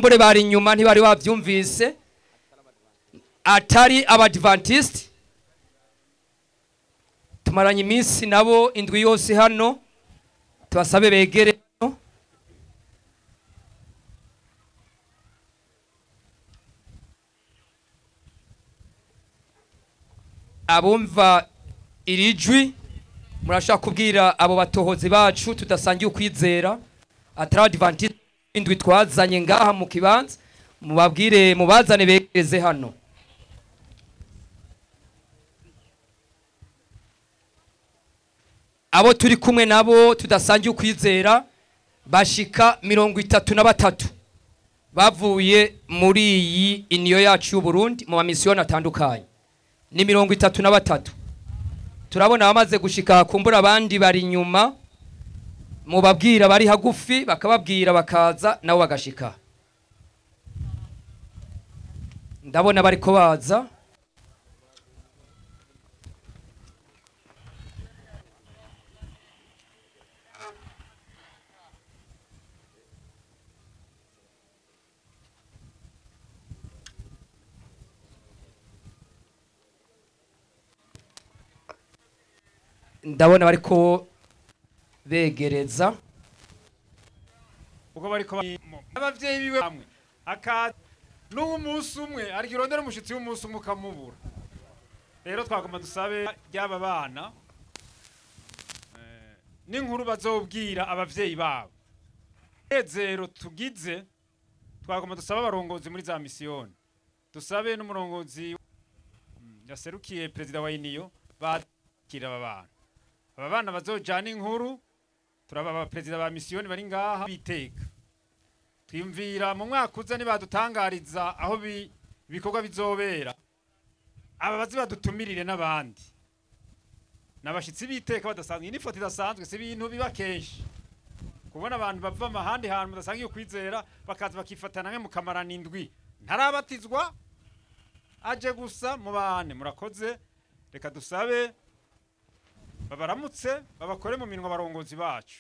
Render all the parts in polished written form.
kumbure bari inyuma ntibari bavyumvise atari abadventist tumaranye iminsi nabo indwi yose hano tubasabe begere hano. Abumva irijwi murashaka kubwira abo batohozi bacu tudasangiye ukwizera atari adventist indwi twazanye ngaha mu kibanza mubabwire mubazane begereze hano. Abo turi kumwe nabo tudasangiye ukwizera bashika 33 bavuye muri iyi iniyo yacu y'u Burundi mu misiyoni atandukanye ni 33 turabona bamaze gushika kumbura abandi bari inyuma mubabwira bari hagufi bakababwira bakaza nabo bagashika ndabona bariko baza. Ndabona bariko begereza uko bariko abavyeyi biwe hamwe aka n'umunsi umwe ari kirondera umushitsi w'umunsi umwe ukamubura. Rero twagomba dusabe ry'aba bana n'inkuru bazobwira abavyeyi babo ezero tugize twagomba dusaba abarongozi muri za misiyoni dusabe n'umurongozi yaserukiye perezida wa iniyo bakira aba bana bazojana inkuru turaba perezida ba misiyoni bari ngaha biteka twimvira mu mwaka uza nibadutangariza aho bikorwa bizobera aba bazi badutumirire n'abandi nabashitsi biteka badasanzwe ni foto idasanzwe si ibintu biba kenshi kubona abantu bava amahandi hantu mudasangiye ukwizera bakaza bakifatana nka mukamarana indwi ntarabatizwa aje gusa mu bane murakoze. Reka dusabe babaramutse babakore mu minwa barongozi bacu.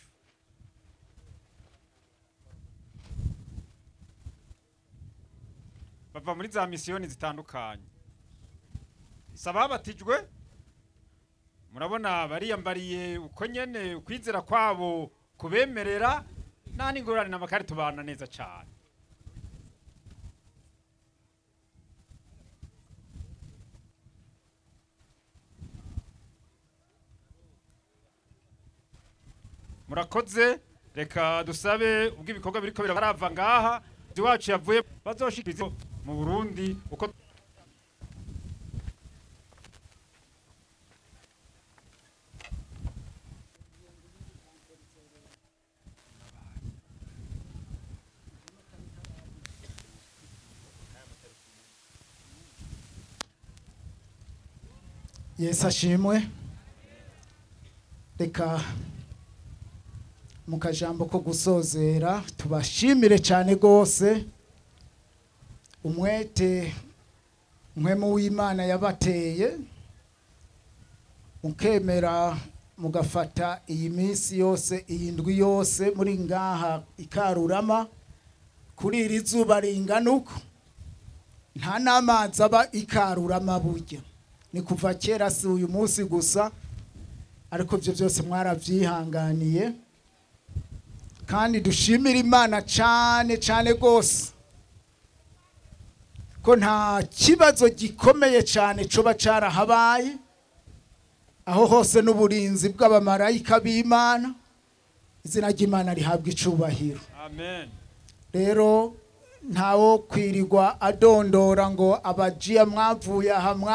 Bava muri za misiyoni zitandukanye saba batijwe murabona bariyambariye uko nyene ukwizera kwabo kubemerera nta n'ingorane n'amakari tubana neza cyane. Murakoze reka dusabe ubwo ibikorwa biriko birava ngaha iwacu yavuye bazoshikiriza mu Burundi uko Yesu ashimwe. Reka mu kajambo ko gusozera tubashimire cyane gose umwete mwemu w'Imana yabateye mukemera mugafata iyi minsi yose iyi ndwi yose muri ngaha ikarurama kuri iri zuba ringanuko nta n'amazi aba ikarurama burya ni kuva kera si uyu munsi gusa ariko byo byose mwaravyihanganiye kandi dushimira Imana cyane cyane gose ko nta kibazo gikomeye cyane coba carahabaye aho hose n'uburinzi bw'abamarayika b'Imana izina ry'Imana rihabwa icubahiro. Amen. Rero ntawo kwirirwa adondora ngo abajiya mwavuye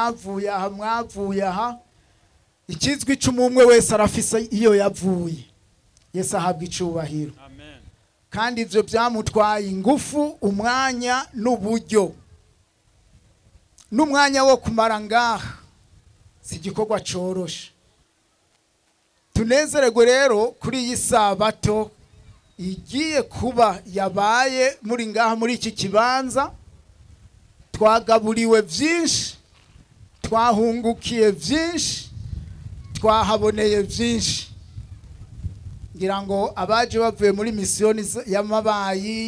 aha ikizwi cy'umwe wese arafise iyo yavuye. Yesu ahabwa icubahiro. Amen. Kandi ivyo byamutwaye ingufu umwanya n'uburyo n'umwanya wo kumara ngaha si igikorwa coroshe. Tunezererwe rero kuri iyi sabato igiye kuba yabaye muri ngaha muri iki kibanza twagaburiwe byinshi twahungukiye byinshi twahaboneye byinshi ngira ngo abaje bavuye muri misiyoni y'amabayi